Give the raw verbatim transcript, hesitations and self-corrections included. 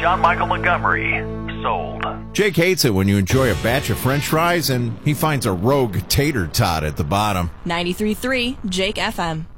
John Michael Montgomery. Sold. Jake hates it when you enjoy a batch of French fries and he finds a rogue tater tot at the bottom. ninety-three point three Jake F M.